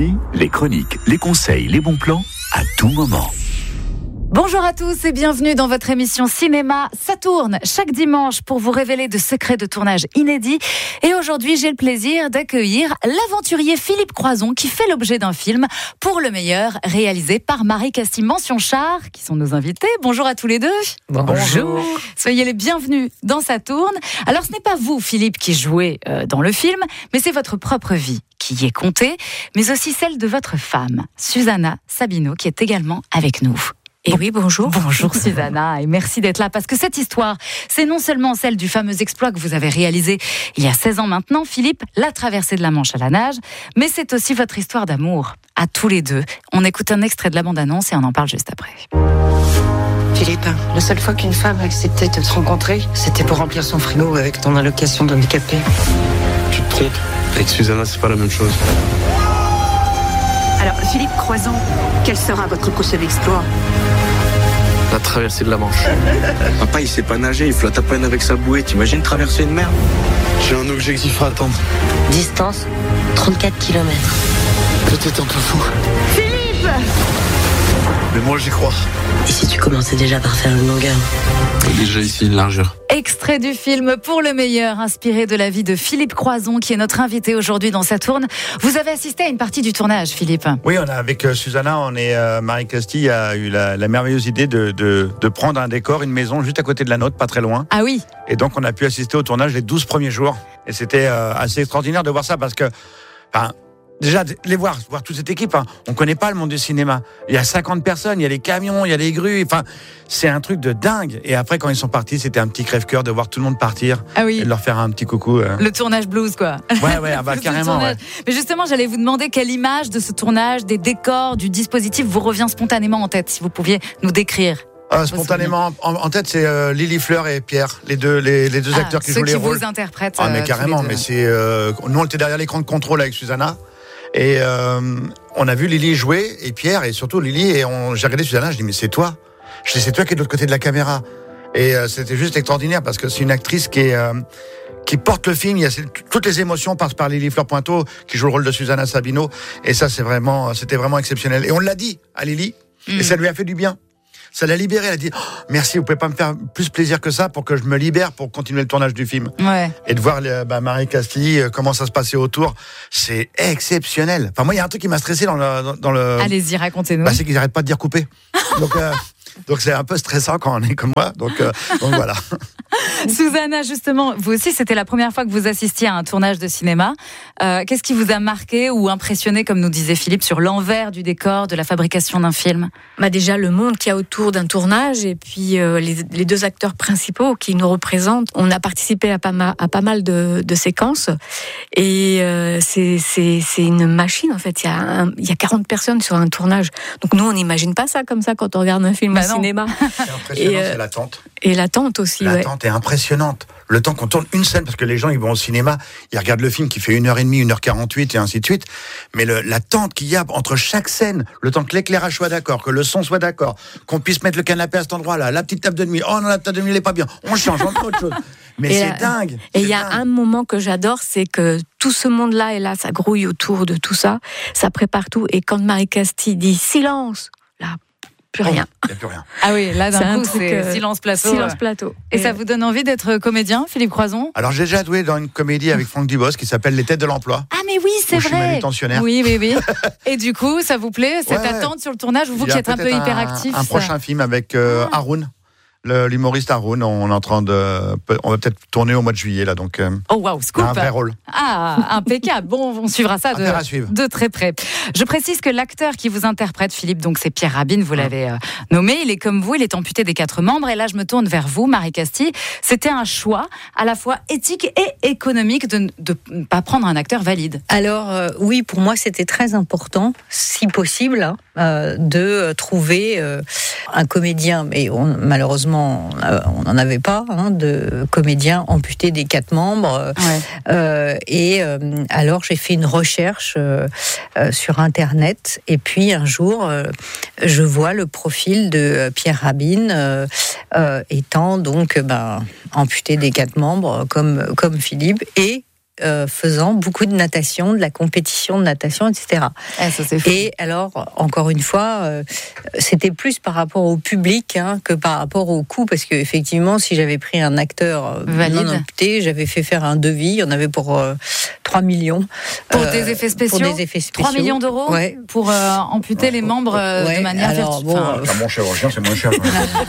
Ici, les chroniques, les conseils, les bons plans, à tout moment. Bonjour à tous et bienvenue dans votre émission Cinéma. Ça tourne chaque dimanche pour vous révéler de secrets de tournage inédits. Et aujourd'hui, j'ai le plaisir d'accueillir l'aventurier Philippe Croison qui fait l'objet d'un film Pour le meilleur, réalisé par Marie Castille, mention Char, qui sont nos invités. Bonjour à tous les deux. Bonjour. Soyez les bienvenus dans Ça tourne. Alors, ce n'est pas vous, Philippe, qui jouez dans le film, mais c'est votre propre vie qui y est comptée, mais aussi celle de votre femme, Susanna Sabino, qui est également avec nous. Et oui, bonjour. Bonjour Susanna, et merci d'être là, parce que cette histoire, c'est non seulement celle du fameux exploit que vous avez réalisé il y a 16 ans maintenant, Philippe, la traversée de la Manche à la nage, mais c'est aussi votre histoire d'amour, à tous les deux. On écoute un extrait de la bande-annonce et on en parle juste après. Philippe, la seule fois qu'une femme a accepté de te rencontrer, c'était pour remplir son frigo avec ton allocation d'handicapé. Tu te trompes. Avec Susanna, c'est pas la même chose. Alors, Philippe Croison, quel sera votre prochain exploit ? La traversée de la Manche. Papa, il sait pas nager, il flotte à peine avec sa bouée. T'imagines traverser une mer ? J'ai un objectif à atteindre. Distance, 34 km. Peut-être un peu fou. Philippe ! Mais moi, j'y crois. Et si tu commençais déjà par faire une longueur ? Déjà ici, une largeur. Extrait du film Pour le meilleur, inspiré de la vie de Philippe Croison, qui est notre invité aujourd'hui dans Ça tourne. Vous avez assisté à une partie du tournage, Philippe ? Oui, on a avec Susanna, Marie Castille a eu la merveilleuse idée de prendre un décor, une maison juste à côté de la nôtre, pas très loin. Ah oui. Et donc on a pu assister au tournage les 12 premiers jours. Et c'était assez extraordinaire de voir ça parce que... Déjà, voir toute cette équipe, on connaît pas le monde du cinéma. Il y a 50 personnes, il y a les camions, il y a les grues, c'est un truc de dingue. Et après, quand ils sont partis, c'était un petit crève-cœur de voir tout le monde partir et de leur faire un petit coucou. Le tournage blues, quoi. Ouais, carrément. Ouais. Mais justement, j'allais vous demander quelle image de ce tournage, des décors, du dispositif vous revient spontanément en tête, si vous pouviez nous décrire. Spontanément, en tête, c'est Lily Fleur et Pierre, les deux acteurs qui jouent les rôles. Ceux qui vous interprètent. Mais carrément, mais c'est... nous, on était derrière l'écran de contrôle avec Susanna. Et on a vu Lily jouer, et Pierre, et surtout Lily, et j'ai regardé Susanna, je dis mais c'est toi. Je dis c'est toi qui es de l'autre côté de la caméra. Et c'était juste extraordinaire parce que c'est une actrice qui porte le film. Toutes les émotions passent par Lily Fleur Pointeau qui joue le rôle de Susanna Sabino. Et ça c'était vraiment exceptionnel. Et on l'a dit à Lily, et ça lui a fait du bien. Ça l'a libérée. Elle a dit merci, vous pouvez pas me faire plus plaisir que ça pour que je me libère pour continuer le tournage du film. Ouais. Et de voir Marie Castille, comment ça se passait autour, c'est exceptionnel. Moi, il y a un truc qui m'a stressé dans le. Allez-y, racontez-nous. C'est qu'ils n'arrêtent pas de dire couper. Donc c'est un peu stressant quand on est comme moi. Donc voilà. Susanna, justement, vous aussi, c'était la première fois que vous assistiez à un tournage de cinéma. Qu'est-ce qui vous a marqué ou impressionné, comme nous disait Philippe, sur l'envers du décor de la fabrication d'un film ? Déjà, le monde qu'il y a autour d'un tournage et puis les deux acteurs principaux qui nous représentent. On a participé à pas mal de séquences et c'est une machine, en fait. Il y a 40 personnes sur un tournage. Donc nous, on n'imagine pas ça comme ça quand on regarde un film au cinéma. C'est impressionnant, c'est l'attente. Et l'attente aussi, L'attente est impressionnante. Le temps qu'on tourne une scène, parce que les gens, ils vont au cinéma, ils regardent le film qui fait 1h30, 1h48 et ainsi de suite. Mais l'attente qu'il y a entre chaque scène, le temps que l'éclairage soit d'accord, que le son soit d'accord, qu'on puisse mettre le canapé à cet endroit-là, la petite table de nuit. Oh non, la table de nuit, elle est pas bien. On change, on fait autre chose. Mais c'est dingue. Et il y a un moment que j'adore, c'est que tout ce monde-là est là, ça grouille autour de tout ça, ça prépare tout. Et quand Marie Castille dit silence, là, plus rien. Il n'y a plus rien. Ah oui, là d'un coup, c'est silence plateau. Silence plateau. Et ça vous donne envie d'être comédien, Philippe Croison ? Alors j'ai déjà joué dans une comédie avec Franck Dubosc qui s'appelle Les Têtes de l'emploi. Ah mais oui, c'est vrai. Je suis manutentionnaire. Oui. Et du coup, ça vous plaît, cette attente sur le tournage, vous qui êtes un peu hyperactif ? Un prochain film avec Haroun. L'humoriste Haroun, on va peut-être tourner au mois de juillet là, donc. Oh waouh, scoop. Un vrai rôle. Ah, impeccable. Bon, on suivra ça de très près. Je précise que l'acteur qui vous interprète, Philippe, donc c'est Pierre Rabhin, vous l'avez nommé. Il est comme vous, il est amputé des 4 membres. Et là, je me tourne vers vous, Marie Castille. C'était un choix à la fois éthique et économique de ne pas prendre un acteur valide. Alors oui, pour moi, c'était très important, si possible, de trouver un comédien, mais malheureusement on n'en avait pas, de comédien amputé des 4 membres. Alors j'ai fait une recherche sur Internet, et puis un jour je vois le profil de Pierre Rabhin étant donc amputé des 4 membres comme Philippe, et faisant beaucoup de natation, de la compétition de natation, etc. Ça, c'est fou. Et alors, encore une fois, c'était plus par rapport au public que par rapport au coût, parce qu'effectivement, si j'avais pris un acteur non amputé, j'avais fait faire un devis, il y en avait pour 3 millions. Pour des effets spéciaux. 3 millions d'euros pour amputer les membres de manière virtuelle. Mon chirurgien, c'est moins cher.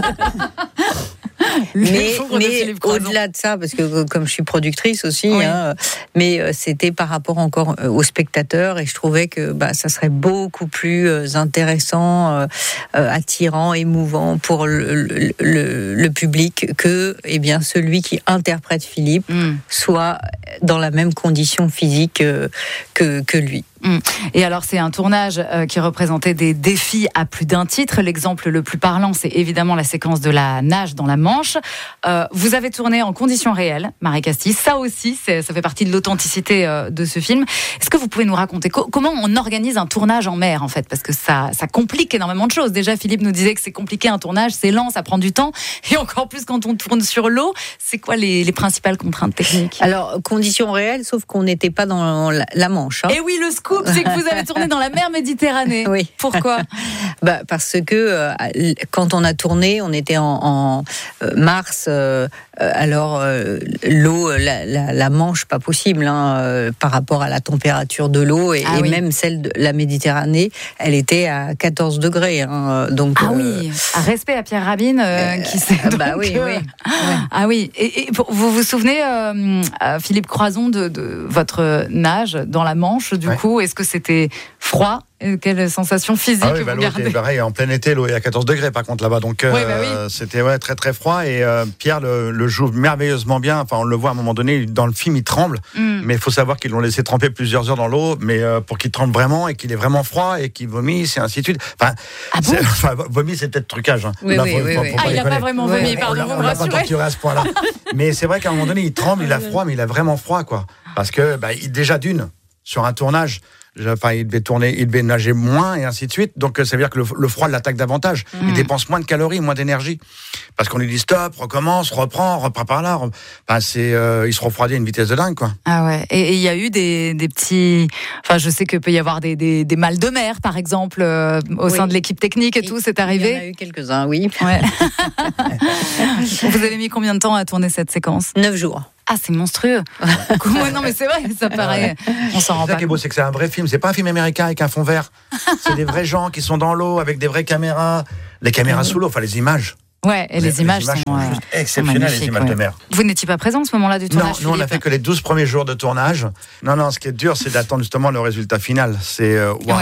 Mais au-delà de ça, parce que comme je suis productrice aussi, mais c'était par rapport encore aux spectateurs, et je trouvais que ça serait beaucoup plus intéressant, attirant, émouvant pour le public que celui qui interprète Philippe soit dans la même condition physique que lui. Et alors, c'est un tournage qui représentait des défis à plus d'un titre. L'exemple le plus parlant, c'est évidemment la séquence de la nage dans la Manche. Vous avez tourné en conditions réelles, Marie Castille. Ça aussi, ça fait partie de l'authenticité de ce film. Est-ce que vous pouvez nous raconter comment on organise un tournage en mer, en fait? Parce que ça complique énormément de choses. Déjà, Philippe nous disait que c'est compliqué un tournage, c'est lent, ça prend du temps. Et encore plus quand on tourne sur l'eau. C'est quoi les principales contraintes techniques? Alors, conditions réelles, sauf qu'on n'était pas dans la Manche. Et oui, le scoop, c'est que vous avez tourné dans la mer Méditerranée. Oui. Pourquoi? Parce que quand on a tourné, on était en mars. Alors l'eau, la Manche, pas possible par rapport à la température de l'eau et même celle de la Méditerranée, elle était à 14 degrés. Donc respect à Pierre Rabin qui s'est. Ah oui. Et vous vous souvenez, Philippe Croison, de votre nage dans la Manche, du coup, est-ce que c'était froid? Quelle sensation physique vous gardez? Pareil, en plein été, l'eau est à 14 degrés par contre là-bas, donc c'était très très froid, et Pierre le joue merveilleusement bien. Enfin, on le voit à un moment donné, dans le film il tremble, mais il faut savoir qu'ils l'ont laissé tremper plusieurs heures dans l'eau, mais pour qu'il tremble vraiment et qu'il est vraiment froid et qu'il vomisse et ainsi de suite. Vomi, c'est peut-être trucage. Il n'a pas vraiment vomi, pardon, vous me rassurez. On l'a pas torturé à ce point-là. Mais c'est vrai qu'à un moment donné, il tremble, il a froid, mais il a vraiment froid, quoi. Parce que déjà d'une, sur un tournage, il devait nager moins et ainsi de suite. Donc ça veut dire que le froid l'attaque davantage. Il dépense moins de calories, moins d'énergie. Parce qu'on lui dit stop, recommence, reprend par là. Il se refroidit à une vitesse de dingue, quoi. Ah ouais. Et il y a eu des petits. Enfin, je sais que peut y avoir des mal de mer, par exemple, au sein de l'équipe technique et tout. C'est arrivé? Il y en a eu quelques-uns, oui. Ouais. Vous avez mis combien de temps à tourner cette séquence? 9 jours. Ah, c'est monstrueux. Non, mais c'est vrai, ça paraît. On s'en rend pas. C'est ça qui est beau, c'est que c'est un vrai film. C'est pas un film américain avec un fond vert. C'est des vrais gens qui sont dans l'eau avec des vraies caméras. Les caméras sous l'eau, les images. Ouais, et les images sont juste exceptionnelles, les images de mer. Vous n'étiez pas présent à ce moment-là du tournage? Non, nous on n'a fait que les 12 premiers jours de tournage. Non, ce qui est dur, c'est d'attendre justement le résultat final. C'est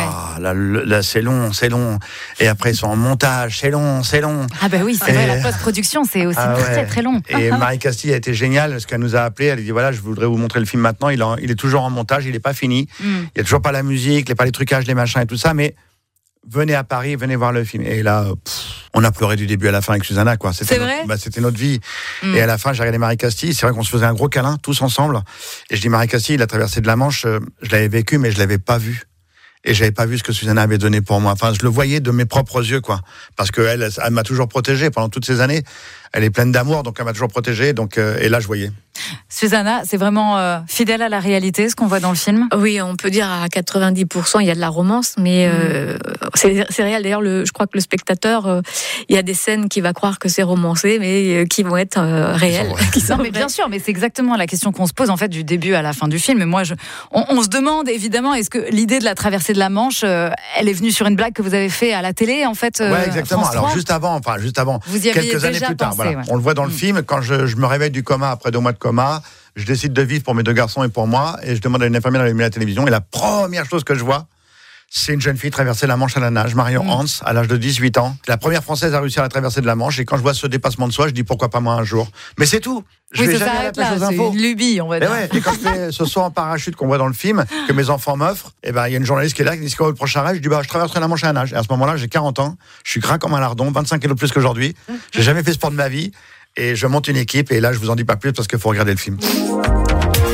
là, c'est long. Et après ils sont en montage, c'est long. Ah oui, c'est vrai, la post-production, c'est aussi très très long. Et Marie Castille a été géniale, parce qu'elle nous a appelé, elle a dit voilà, je voudrais vous montrer le film maintenant. Il est toujours en montage, il n'est pas fini. Il n'y a toujours pas la musique, pas les trucages, les machins et tout ça, mais venez à Paris, venez voir le film. Et là, on a pleuré du début à la fin avec Susanna, quoi. C'était notre vie. Et à la fin, j'ai regardé Marie Castille. C'est vrai qu'on se faisait un gros câlin, tous ensemble. Et je dis, Marie Castille, la traversée de la Manche, je l'avais vécu, mais je l'avais pas vu. Et j'avais pas vu ce que Susanna avait donné pour moi. Enfin, je le voyais de mes propres yeux, quoi. Parce que elle m'a toujours protégé pendant toutes ces années. Elle est pleine d'amour, donc elle m'a toujours protégé. Donc, et là, je voyais. Susanna, c'est vraiment fidèle à la réalité, ce qu'on voit dans le film? Oui, on peut dire à 90%, il y a de la romance, mais c'est réel. D'ailleurs, je crois que le spectateur, il y a des scènes qui va croire que c'est romancé, mais qui vont être réelles. Non, mais bien sûr, mais c'est exactement la question qu'on se pose en fait du début à la fin du film. Et moi, on se demande évidemment, est-ce que l'idée de la traversée de la Manche, elle est venue sur une blague que vous avez fait à la télé, en fait? Ouais, exactement. Alors juste avant, vous y quelques années plus tard, pensé, on le voit dans le film. Quand je me réveille du coma après 2 mois de coma, je décide de vivre pour mes 2 garçons et pour moi, et je demande à une infirmière d'allumer la télévision, et la première chose que je vois, c'est une jeune fille traverser la Manche à la nage, Marion Hans, à l'âge de 18 ans. La première Française à réussir à la traversée de la Manche, et quand je vois ce dépassement de soi, je dis pourquoi pas moi un jour. Mais c'est tout. Je vais jamais à la pêche aux infos. C'est une lubie, on va dire. Et quand je fais ce saut en parachute qu'on voit dans le film, que mes enfants m'offrent, il y a une journaliste qui est là, qui dit c'est quoi le prochain rêve? Je dis je traverserai la Manche à la nage. Et à ce moment-là, j'ai 40 ans, je suis gras comme un lardon, 25 kilos de plus qu'aujourd'hui. J'ai jamais fait sport de ma vie. Et je monte une équipe, et là je vous en dis pas plus parce qu'il faut regarder le film.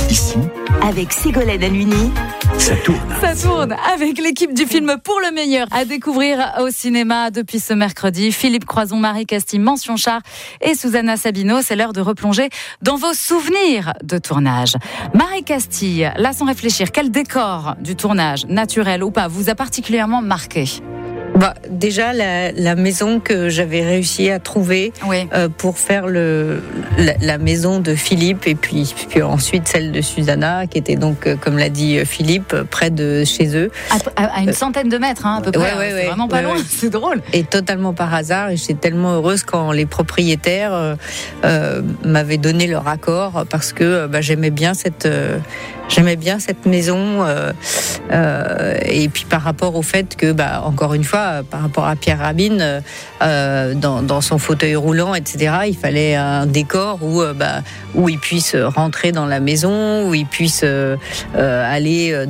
Ici, avec Ségolène Halluny. ça tourne. Ça tourne avec l'équipe du film Pour le meilleur à découvrir au cinéma depuis ce mercredi. Philippe Croison, Marie Castille, mention char et Susanna Sabino. C'est l'heure de replonger dans vos souvenirs de tournage. Marie Castille, là sans réfléchir, quel décor du tournage, naturel ou pas, vous a particulièrement marqué ? Déjà, la maison que j'avais réussi à trouver pour faire la maison de Philippe et puis ensuite celle de Susanna, qui était donc, comme l'a dit Philippe, près de chez eux. À une centaine de mètres, à peu près. C'est vraiment pas loin, c'est drôle. Et totalement par hasard, et j'étais tellement heureuse quand les propriétaires m'avaient donné leur accord, parce que j'aimais bien cette maison, et puis par rapport au fait que, encore une fois, par rapport à Pierre Rabhin, dans son fauteuil roulant, etc., il fallait un décor où il puisse rentrer dans la maison, où il puisse aller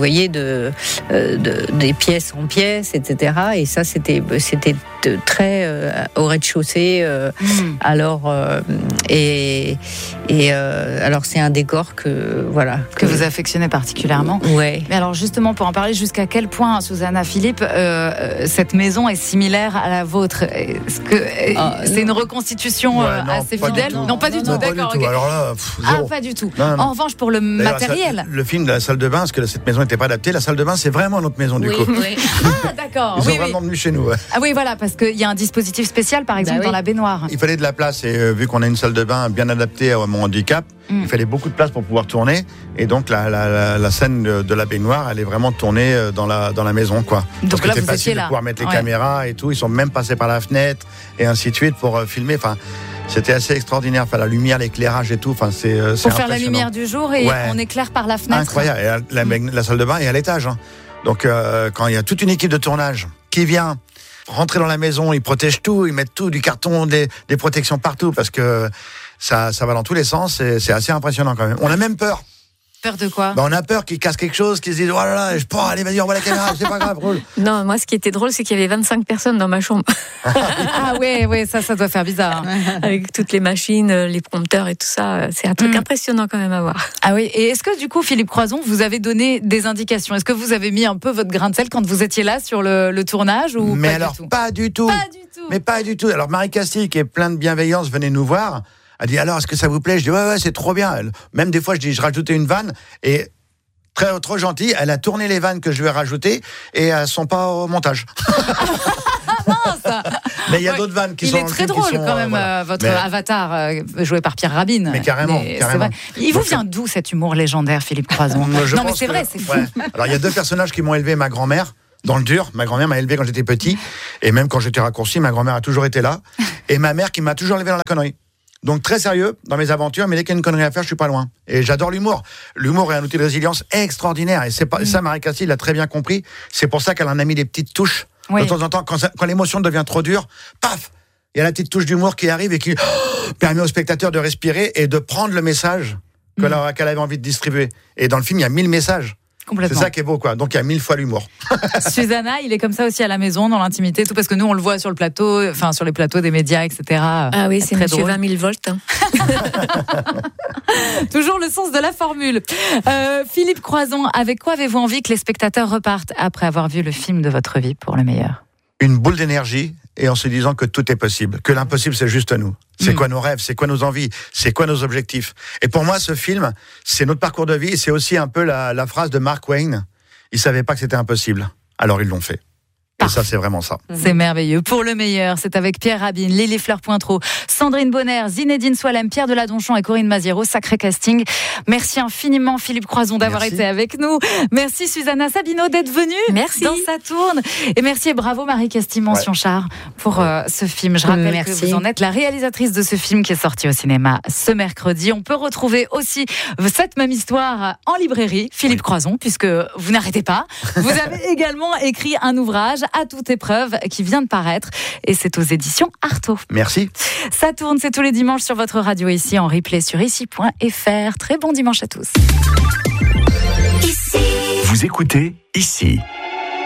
des pièces en pièces, etc. Et ça, c'était très au rez-de-chaussée. Alors c'est un décor que vous affectionnez particulièrement. Ouais. Mais alors justement, pour en parler, jusqu'à quel point, Susanna, Philippe, cette maison est similaire à la vôtre ? Est-ce que c'est une reconstitution assez fidèle ? Non, pas du tout. D'accord. Okay. Alors là, zéro. Pas du tout. Non. En revanche, pour le matériel. Le film de la salle de bain, parce que cette maison n'était pas adaptée, la salle de bain, c'est vraiment notre maison du coup. Oui. Ah, d'accord. Ils sont vraiment venus chez nous. Ouais. Ah oui, voilà, parce qu'il y a un dispositif spécial, par exemple, dans la baignoire. Il fallait de la place, et vu qu'on a une salle de bain bien adaptée à mon handicap, il fallait beaucoup de place pour pouvoir tourner, et donc la scène de la baignoire, elle est vraiment tournée dans la maison, quoi. Donc parce que là, c'était vous facile étiez de là. pouvoir mettre les caméras et tout. Ils sont même passés par la fenêtre et ainsi de suite pour filmer. Enfin, c'était assez extraordinaire. Enfin, la lumière, l'éclairage et tout. Enfin, c'est pour faire la lumière du jour et on éclaire par la fenêtre. Incroyable. Et la salle de bain est à l'étage. Hein. Donc, quand il y a toute une équipe de tournage qui vient rentrer dans la maison, ils protègent tout, ils mettent tout, du carton, des protections partout, parce que ça va dans tous les sens. Et c'est assez impressionnant quand même. On a même peur. Peur de quoi ? On a peur qu'ils cassent quelque chose, qu'ils se disent « Oh là là, allez, vas-y, on voit la caméra, c'est pas grave, roule !» Non, moi, ce qui était drôle, c'est qu'il y avait 25 personnes dans ma chambre. Ah ouais, ça doit faire bizarre. Avec toutes les machines, les prompteurs et tout ça. C'est un truc impressionnant quand même à voir. Ah oui, et est-ce que du coup, Philippe Croison, vous avez donné des indications ? Est-ce que vous avez mis un peu votre grain de sel quand vous étiez là sur le tournage ou Mais pas alors, du tout ? pas du tout. Mais pas du tout. Alors, Marie Castille, qui est plein de bienveillance, venait nous voir. Elle dit « Alors, est-ce que ça vous plaît ?» Je dis « Ouais, c'est trop bien. » Même des fois, je rajoutais une vanne et... Trop gentille, elle a tourné les vannes que je lui ai rajoutées et elles sont pas au montage. Mais il y a d'autres vannes qui sont. Il est très drôle quand même, votre avatar joué par Pierre Rabhin. Mais carrément. Vrai. Il vous vient d'où cet humour légendaire, Philippe Croison ? Non, mais c'est vrai, c'est fou. Ouais. Alors il y a deux personnages qui m'ont élevé, ma grand-mère. Dans le dur, ma grand-mère m'a élevé quand j'étais petit, et même quand j'étais raccourci, ma grand-mère a toujours été là, et ma mère qui m'a toujours élevé dans la connerie. Donc très sérieux dans mes aventures, mais dès qu'il y a une connerie à faire, je suis pas loin. Et j'adore l'humour. L'humour est un outil de résilience extraordinaire. Et c'est pas ça, Marie Castille l'a très bien compris. C'est pour ça qu'elle en a mis des petites touches. De temps en temps, quand l'émotion devient trop dure, paf, il y a la petite touche d'humour qui arrive et qui permet au spectateur de respirer et de prendre le message qu'elle avait envie de distribuer. Et dans le film, il y a 1000 messages. C'est ça qui est beau, quoi. Donc il y a 1000 fois l'humour. Susanna, il est comme ça aussi à la maison, dans l'intimité, tout, parce que nous on le voit sur le plateau, enfin sur les plateaux des médias, etc. Ah oui, c'est monsieur 20 000 volts. Hein. Toujours le sens de la formule. Philippe Croison, avec quoi avez-vous envie que les spectateurs repartent après avoir vu le film de votre vie Pour le meilleur ? Une boule d'énergie et en se disant que tout est possible, que l'impossible c'est juste nous. C'est quoi nos rêves, c'est quoi nos envies, c'est quoi nos objectifs. Et pour moi, ce film, c'est notre parcours de vie, c'est aussi un peu la phrase de Mark Twain. Ils savaient pas que c'était impossible, alors ils l'ont fait. Et ça, c'est vraiment ça. C'est merveilleux. Pour le meilleur, c'est avec Pierre Rabhin, Lily Fleur-Pointreau, Sandrine Bonner, Zinedine Soilem, Pierre Deladonchon et Corinne Maziero. Sacré casting. Merci infiniment, Philippe Croison, d'avoir été avec nous. Merci, Susanna Sabino, d'être venue. Merci. Dans Ça tourne. Et merci et bravo, Marie Castille, mention char, pour ce film. Je rappelle que vous en êtes la réalisatrice de ce film qui est sorti au cinéma ce mercredi. On peut retrouver aussi cette même histoire en librairie, Philippe Croison, puisque vous n'arrêtez pas. Vous avez également écrit un ouvrage à toute épreuve qui vient de paraître et c'est aux éditions Artaud. Merci. Ça tourne, c'est tous les dimanches sur votre radio ici en replay sur ici.fr. Très bon dimanche à tous. Vous écoutez Ici.